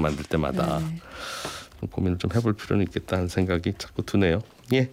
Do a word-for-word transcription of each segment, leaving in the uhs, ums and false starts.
영상 만들 때마다 네. 고민을 좀 해볼 필요는 있겠다는 생각이 자꾸 드네요. 예.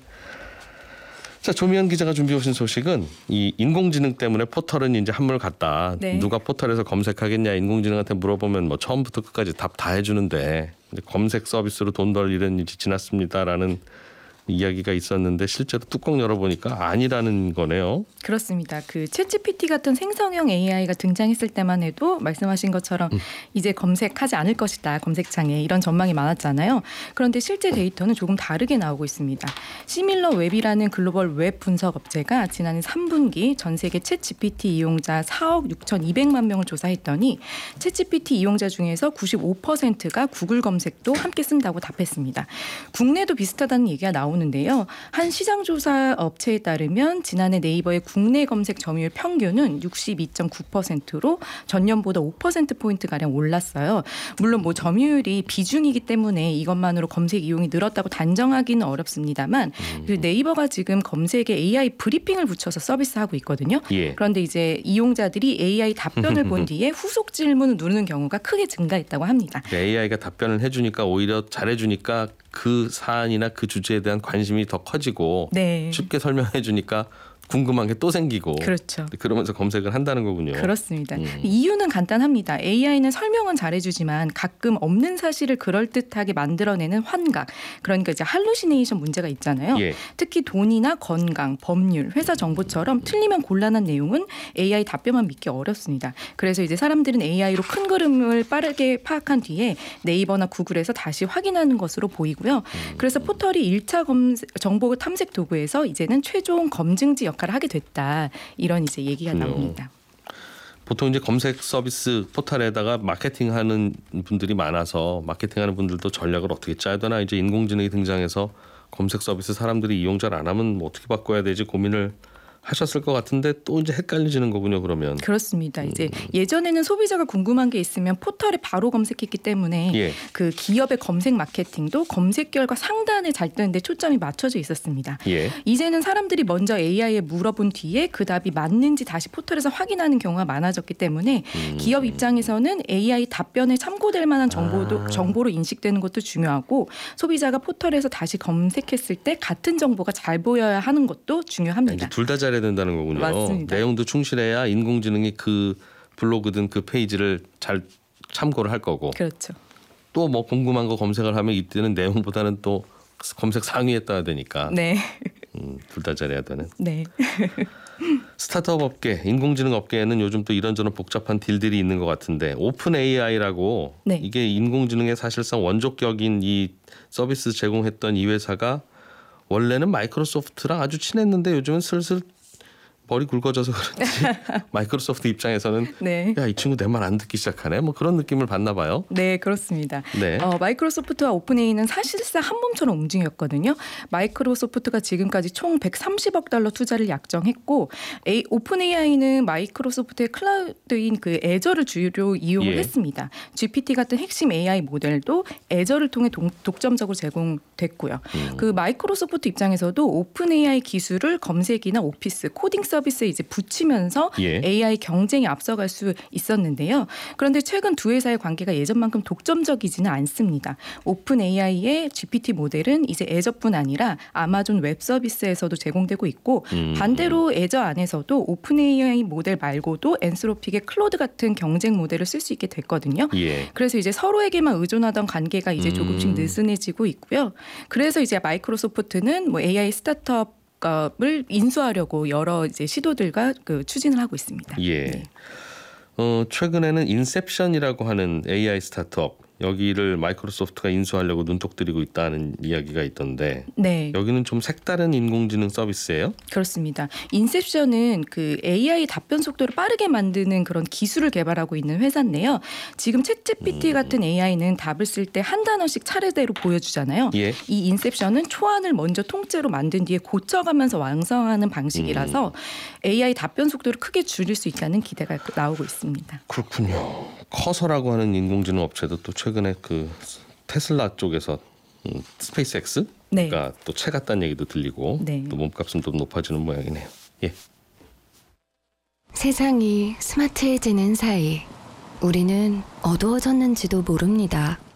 자, 조미연 기자가 준비해 오신 소식은 이 인공지능 때문에 포털은 이제 한물 갔다. 네. 누가 포털에서 검색하겠냐, 인공지능한테 물어보면 뭐 처음부터 끝까지 답 다 해주는데 검색 서비스로 돈 벌 일은 이제 지났습니다라는 이야기가 있었는데 실제로 뚜껑 열어보니까 아니라는 거네요. 그렇습니다. 그 챗지피티 같은 생성형 에이아이가 등장했을 때만 해도 말씀하신 것처럼 음. 이제 검색하지 않을 것이다. 검색창에 이런 전망이 많았잖아요. 그런데 실제 데이터는 조금 다르게 나오고 있습니다. 시밀러 웹이라는 글로벌 웹 분석 업체가 지난해 삼 분기 전 세계 챗지피티 이용자 사억 육천이백만 명을 조사했더니 챗지피티 이용자 중에서 구십오 퍼센트가 구글 검색도 함께 쓴다고 답했습니다. 국내도 비슷하다는 얘기가 나오는 는데요. 한 시장조사 업체에 따르면 지난해 네이버의 국내 검색 점유율 평균은 육십이 점 구 퍼센트로 전년보다 오 퍼센트포인트가량 올랐어요. 물론 뭐 점유율이 비중이기 때문에 이것만으로 검색 이용이 늘었다고 단정하기는 어렵습니다만 음. 그 네이버가 지금 검색에 에이아이 브리핑을 붙여서 서비스하고 있거든요. 예. 그런데 이제 이용자들이 에이아이 답변을 본 뒤에 후속 질문을 누르는 경우가 크게 증가했다고 합니다. 에이아이가 답변을 해주니까 오히려 잘해주니까 그 사안이나 그 주제에 대한 관심이 더 커지고 네. 쉽게 설명해 주니까 궁금한 게 또 생기고 그렇죠. 그러면서 검색을 한다는 거군요. 그렇습니다. 음. 이유는 간단합니다. 에이아이는 설명은 잘해주지만 가끔 없는 사실을 그럴듯하게 만들어내는 환각, 그러니까 이제 할루시네이션 문제가 있잖아요. 예. 특히 돈이나 건강, 법률, 회사 정보처럼 틀리면 곤란한 내용은 에이아이 답변만 믿기 어렵습니다. 그래서 이제 사람들은 에이아이로 큰 그림을 빠르게 파악한 뒤에 네이버나 구글에서 다시 확인하는 것으로 보이고요. 음. 그래서 포털이 일 차 검색, 정보 탐색 도구에서 이제는 최종 검증지 역할을 하게 됐다. 이런 이제 얘기가 그래요. 나옵니다. 보통 이제 검색 서비스 포털에다가 마케팅하는 분들이 많아서 마케팅하는 분들도 전략을 어떻게 짜야 되나, 이제 인공지능이 등장해서 검색 서비스 사람들이 이용자를 안 하면 뭐 어떻게 바꿔야 되지 고민을 하셨을 것 같은데 또 이제 헷갈리지는 거군요. 그러면 그렇습니다. 이제 예전에는 소비자가 궁금한 게 있으면 포털에 바로 검색했기 때문에 예. 그 기업의 검색 마케팅도 검색 결과 상단에 잘 뜨는데 초점이 맞춰져 있었습니다. 예. 이제는 사람들이 먼저 에이아이에 물어본 뒤에 그 답이 맞는지 다시 포털에서 확인하는 경우가 많아졌기 때문에 음. 기업 입장에서는 에이아이 답변에 참고될 만한 정보도, 아. 정보로 인식되는 것도 중요하고 소비자가 포털에서 다시 검색했을 때 같은 정보가 잘 보여야 하는 것도 중요합니다. 둘 다 잘해야 된다는 거군요. 맞습니다. 내용도 충실해야 인공지능이 그 블로그든 그 페이지를 잘 참고를 할 거고. 그렇죠. 또 뭐 궁금한 거 검색을 하면 이때는 내용보다는 또 검색 상위에 떠야 되니까. 네. 음, 둘 다 잘해야 되는. 네. 스타트업 업계, 인공지능 업계에는 요즘 또 이런저런 복잡한 딜들이 있는 것 같은데 오픈 에이아이라고 네. 이게 인공지능의 사실상 원조격인 이 서비스 제공했던 이 회사가 원래는 마이크로소프트랑 아주 친했는데 요즘은 슬슬 머리 굵어져서 그런지 마이크로소프트 입장에서는 네. 야, 이 친구 내 말 안 듣기 시작하네. 뭐 그런 느낌을 받나 봐요. 네, 그렇습니다. 네. 어, 마이크로소프트와 오픈에이는 사실상 한 몸처럼 움직였거든요. 마이크로소프트가 지금까지 총 백삼십억 달러 투자를 약정했고 에이, 오픈에이아이는 마이크로소프트의 클라우드인 그 애저를 주로 이용을 예. 했습니다. 지피티 같은 핵심 에이아이 모델도 애저를 통해 동, 독점적으로 제공됐고요. 음. 그 마이크로소프트 입장에서도 오픈에이아이 기술을 검색이나 오피스, 코딩 서비스 서비스에 이제 붙이면서 예. 에이아이 경쟁에 앞서갈 수 있었는데요. 그런데 최근 두 회사의 관계가 예전만큼 독점적이지는 않습니다. 오픈 에이아이의 지피티 모델은 이제 애저뿐 아니라 아마존 웹 서비스에서도 제공되고 있고 음. 반대로 애저 안에서도 오픈 에이아이 모델 말고도 엔스로픽의 클로드 같은 경쟁 모델을 쓸 수 있게 됐거든요. 예. 그래서 이제 서로에게만 의존하던 관계가 이제 조금씩 느슨해지고 있고요. 그래서 이제 마이크로소프트는 뭐 에이아이 스타트업 을 인수하려고 여러 이제 시도들과 그 추진을 하고 있습니다. 예. 네. 어, 최근에는 인셉션이라고 하는 에이아이 스타트업 여기를 마이크로소프트가 인수하려고 눈독 들이고 있다는 이야기가 있던데 네. 여기는 좀 색다른 인공지능 서비스예요? 그렇습니다. 인셉션은 그 에이아이 답변 속도를 빠르게 만드는 그런 기술을 개발하고 있는 회사인데요. 지금 챗지피티 음. 같은 에이아이는 답을 쓸 때 한 단어씩 차례대로 보여주잖아요. 예. 이 인셉션은 초안을 먼저 통째로 만든 뒤에 고쳐가면서 완성하는 방식이라서 음. 에이아이 답변 속도를 크게 줄일 수 있다는 기대가 나오고 있습니다. 그렇군요. 커서라고 하는 인공지능 업체도 또 최근에 그 테슬라 쪽에서 음, 스페이스X 네. 가 또 채 같다는 얘기도 들리고 네. 또 몸값은 또 높아지는 모양이네요. 예. 세상이 스마트해지는 사이 우리는 어두워졌는지도 모릅니다.